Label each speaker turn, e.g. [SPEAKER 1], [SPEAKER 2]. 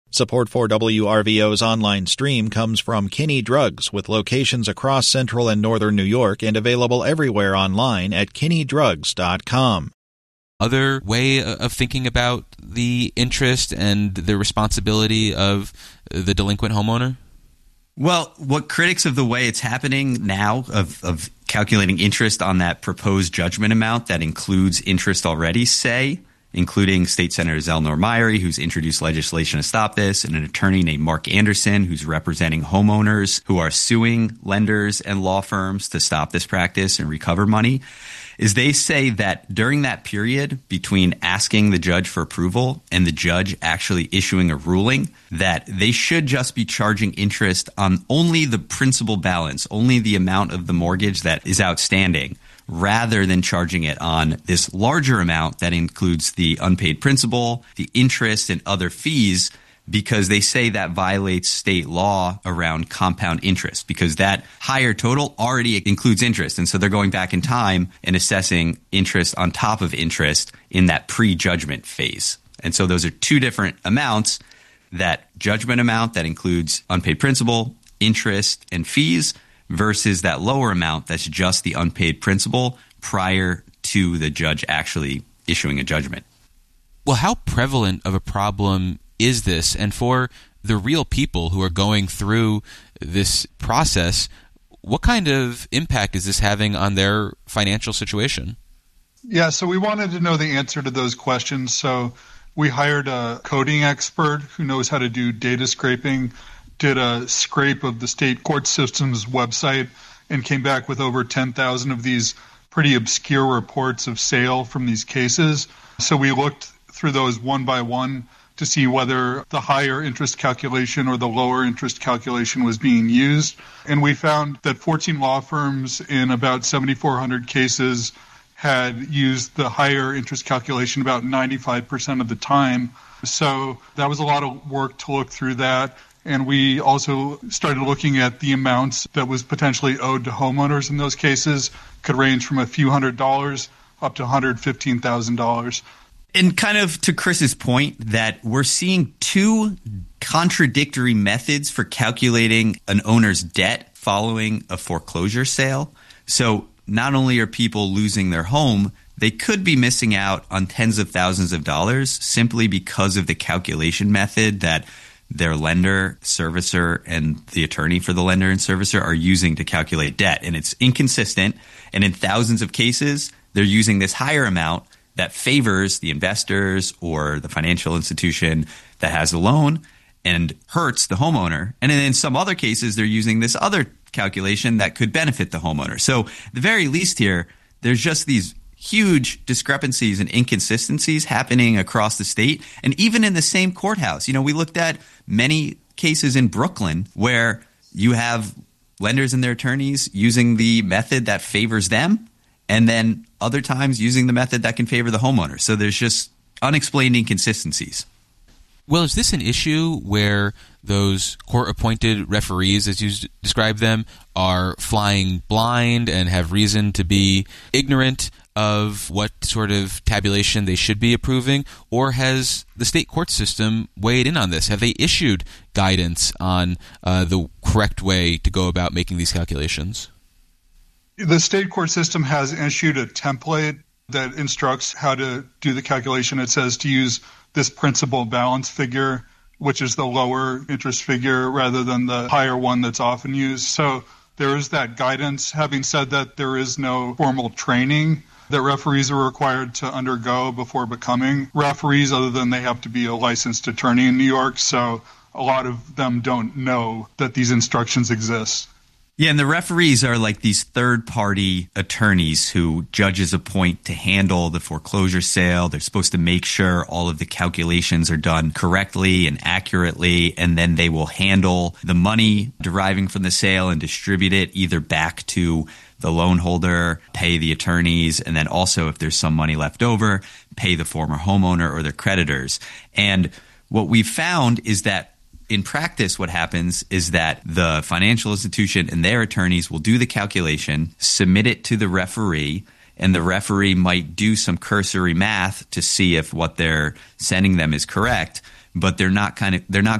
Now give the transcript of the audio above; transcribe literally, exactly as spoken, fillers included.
[SPEAKER 1] Support for W R V O's online stream comes from Kinney Drugs, with locations across central and northern New York and available everywhere online at kinney drugs dot com.
[SPEAKER 2] Other way of thinking about the interest and the responsibility of the delinquent homeowner?
[SPEAKER 3] Well, what critics of the way it's happening now of, of calculating interest on that proposed judgment amount that includes interest already say, including State Senator Zelnor Myrie, who's introduced legislation to stop this, and an attorney named Mark Anderson, who's representing homeowners who are suing lenders and law firms to stop this practice and recover money, is they say that during that period between asking the judge for approval and the judge actually issuing a ruling, that they should just be charging interest on only the principal balance, only the amount of the mortgage that is outstanding, rather than charging it on this larger amount that includes the unpaid principal, the interest, and other fees, because they say that violates state law around compound interest, because that higher total already includes interest. And so they're going back in time and assessing interest on top of interest in that pre-judgment phase. And so those are two different amounts, that judgment amount that includes unpaid principal, interest, and fees, versus that lower amount that's just the unpaid principal prior to the judge actually issuing a judgment.
[SPEAKER 2] Well, how prevalent of a problem is this? And for the real people who are going through this process, what kind of impact is this having on their financial situation?
[SPEAKER 4] Yeah, so we wanted to know the answer to those questions. So we hired a coding expert who knows how to do data scraping, did a scrape of the state court system's website, and came back with over ten thousand of these pretty obscure reports of sale from these cases. So we looked through those one by one to see whether the higher interest calculation or the lower interest calculation was being used. And we found that fourteen law firms in about seventy-four hundred cases had used the higher interest calculation about ninety-five percent of the time. So that was a lot of work to look through that. And we also started looking at the amounts that was potentially owed to homeowners in those cases. Could range from a few hundred dollars up to one hundred fifteen thousand dollars.
[SPEAKER 3] And kind of to Chris's point that we're seeing two contradictory methods for calculating an owner's debt following a foreclosure sale. So not only are people losing their home, they could be missing out on tens of thousands of dollars simply because of the calculation method that their lender, servicer, and the attorney for the lender and servicer are using to calculate debt. And it's inconsistent. And in thousands of cases, they're using this higher amount that favors the investors or the financial institution that has the loan and hurts the homeowner. And then in some other cases, they're using this other calculation that could benefit the homeowner. So at the very least here, there's just these huge discrepancies and inconsistencies happening across the state, and even in the same courthouse. You know, we looked at many cases in Brooklyn where you have lenders and their attorneys using the method that favors them, and then other times using the method that can favor the homeowner. So there's just unexplained inconsistencies.
[SPEAKER 2] Well, is this an issue where those court-appointed referees, as you describe them, are flying blind and have reason to be ignorant of what sort of tabulation they should be approving? Or has the state court system weighed in on this? Have they issued guidance on uh, the correct way to go about making these calculations?
[SPEAKER 4] The state court system has issued a template that instructs how to do the calculation. It says to use this principal balance figure, which is the lower interest figure rather than the higher one that's often used. So there is that guidance. Having said that, there is no formal training that referees are required to undergo before becoming referees, other than they have to be a licensed attorney in New York. So a lot of them don't know that these instructions exist.
[SPEAKER 3] Yeah, and the referees are like these third-party attorneys who judges appoint to handle the foreclosure sale. They're supposed to make sure all of the calculations are done correctly and accurately, and then they will handle the money deriving from the sale and distribute it either back to the loan holder, pay the attorneys, and then also, if there's some money left over, pay the former homeowner or their creditors. And what we've found is that in practice, what happens is that the financial institution and their attorneys will do the calculation, submit it to the referee, and the referee might do some cursory math to see if what they're sending them is correct, but they're not kind of they're not